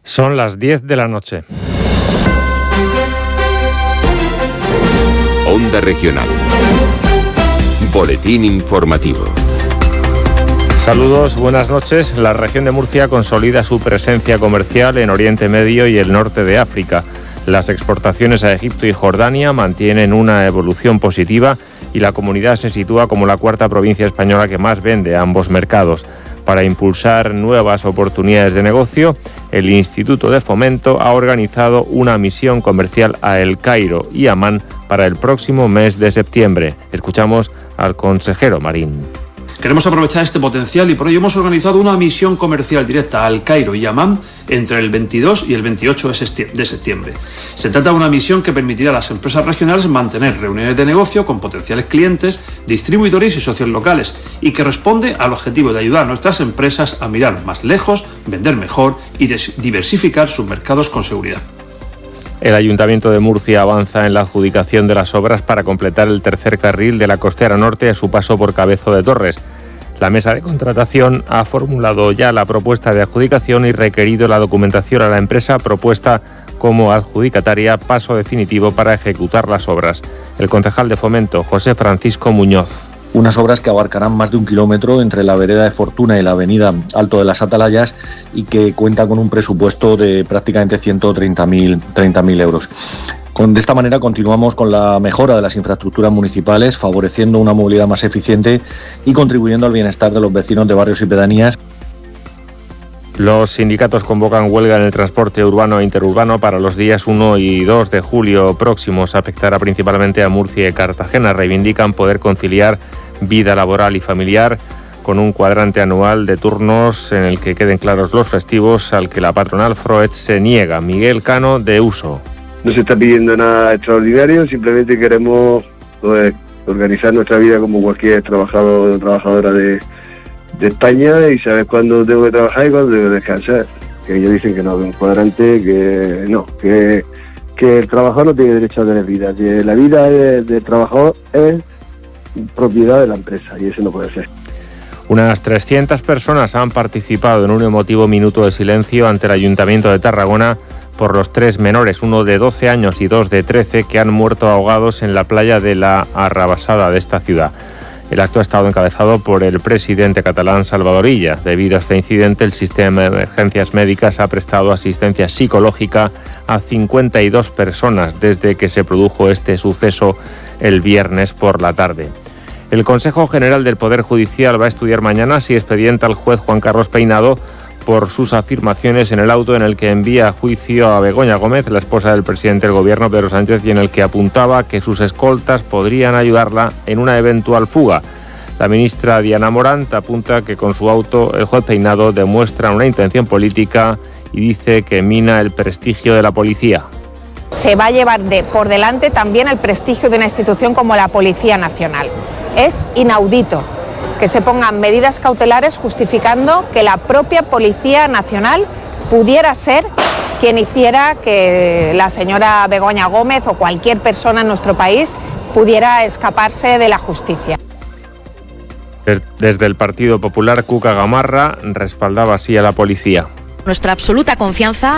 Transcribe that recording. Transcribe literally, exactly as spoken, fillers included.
Son las diez de la noche. Onda Regional. Boletín informativo. Saludos, buenas noches. La región de Murcia consolida su presencia comercial en Oriente Medio y el norte de África. Las exportaciones a Egipto y Jordania mantienen una evolución positiva y la comunidad se sitúa como la cuarta provincia española que más vende a ambos mercados. Para impulsar nuevas oportunidades de negocio, el Instituto de Fomento ha organizado una misión comercial a El Cairo y Amán para el próximo mes de septiembre. Escuchamos al consejero Marín. Queremos aprovechar este potencial y por ello hemos organizado una misión comercial directa a El Cairo y Amán entre el veintidós y el veintiocho de septiembre. Se trata de una misión que permitirá a las empresas regionales mantener reuniones de negocio con potenciales clientes, distribuidores y socios locales y que responde al objetivo de ayudar a nuestras empresas a mirar más lejos, vender mejor y diversificar sus mercados con seguridad. El Ayuntamiento de Murcia avanza en la adjudicación de las obras para completar el tercer carril de la costera norte a su paso por Cabezo de Torres. La mesa de contratación ha formulado ya la propuesta de adjudicación y requerido la documentación a la empresa propuesta como adjudicataria, paso definitivo para ejecutar las obras. El concejal de Fomento, José Francisco Muñoz. Unas obras que abarcarán más de un kilómetro entre la vereda de Fortuna y la avenida Alto de las Atalayas y que cuenta con un presupuesto de prácticamente ciento treinta mil euros. Con, de esta manera continuamos con la mejora de las infraestructuras municipales, favoreciendo una movilidad más eficiente y contribuyendo al bienestar de los vecinos de barrios y pedanías. Los sindicatos convocan huelga en el transporte urbano e interurbano para los días uno y dos de julio próximos. Afectará principalmente a Murcia y Cartagena. Reivindican poder conciliar vida laboral y familiar con un cuadrante anual de turnos en el que queden claros los festivos, al que la patronal Froet se niega. Miguel Cano, de Uso. No se está pidiendo nada extraordinario, simplemente queremos pues, organizar nuestra vida como cualquier trabajador o trabajadora de, de España y saber cuándo tengo que trabajar y cuándo tengo que descansar. Que ellos dicen que no, que un cuadrante, que no, que, que el trabajador no tiene derecho a tener vida, que la vida del de trabajador es propiedad de la empresa y eso no puede ser. Unas trescientas personas han participado en un emotivo minuto de silencio ante el Ayuntamiento de Tarragona por los tres menores, uno de doce años y dos de trece, que han muerto ahogados en la playa de la Arrabasada de esta ciudad. El acto ha estado encabezado por el presidente catalán Salvador Illa. Debido a este incidente, el sistema de emergencias médicas ha prestado asistencia psicológica a cincuenta y dos personas desde que se produjo este suceso el viernes por la tarde. El Consejo General del Poder Judicial va a estudiar mañana si expedienta al juez Juan Carlos Peinado por sus afirmaciones en el auto en el que envía a juicio a Begoña Gómez, la esposa del presidente del Gobierno, Pedro Sánchez, y en el que apuntaba que sus escoltas podrían ayudarla en una eventual fuga. La ministra Diana Morant apunta que con su auto el juez Peinado demuestra una intención política y dice que mina el prestigio de la policía. Se va a llevar de, por delante también el prestigio de una institución como la Policía Nacional. Es inaudito que se pongan medidas cautelares justificando que la propia Policía Nacional pudiera ser quien hiciera que la señora Begoña Gómez o cualquier persona en nuestro país pudiera escaparse de la justicia. Desde el Partido Popular, Cuca Gamarra respaldaba así a la policía. Nuestra absoluta confianza